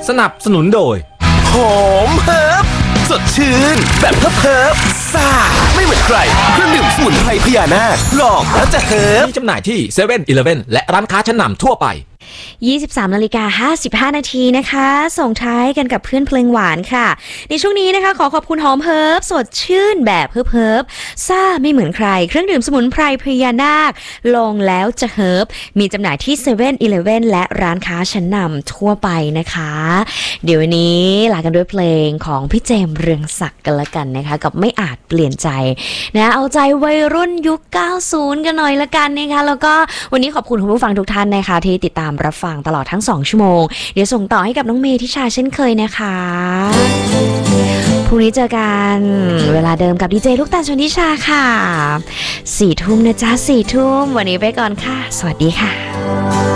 สนับสนุนโดยหอมเฮิร์บสดชื่นแบบเฮิร์บซ่าไม่เหมือนใครเครื่องดื่มสมุนไพรพญานาคลองแล้วจะเฮิร์บมีจำหน่ายที่เซเว่นอีเลฟเว่นและร้านค้าชั้นนำทั่วไป 23:55 นาทีนะคะส่งท้ายกันกับเพื่อนเพลงหวานค่ะในช่วงนี้นะคะขอขอบคุณหอมเฮิร์บสดชื่นแบบเฮิร์บซ่าไม่เหมือนใครเครื่องดื่มสมุนไพรพญานาคลงแล้วจะเฮิร์บมีจำหน่ายที่เซเว่นอีเลฟเว่นและร้านค้าชั้นนำทั่วไปนะคะเดี๋ยววันนี้ลากันด้วยเพลงของพี่เจมส์เรืองศักดิ์กันละกันนะคะกับไม่อาจเปลี่ยนใจนะเอาใจวัยรุ่นยุค 90 กันหน่อยละกันนะคะแล้วก็วันนี้ขอบคุณคุณผู้ฟังทุกท่านนะคะที่ติดตามรับฟังตลอดทั้ง2ชั่วโมงเดี๋ยวส่งต่อให้กับน้องเมย์ทิชาเช่นเคยนะคะพรุ่งนี้เจอกันเวลาเดิมกับดีเจลูกตาลชนทิชาค่ะ 4 ทุ่มนะจ๊ะ 4 ทุ่มวันนี้ไปก่อนค่ะสวัสดีค่ะ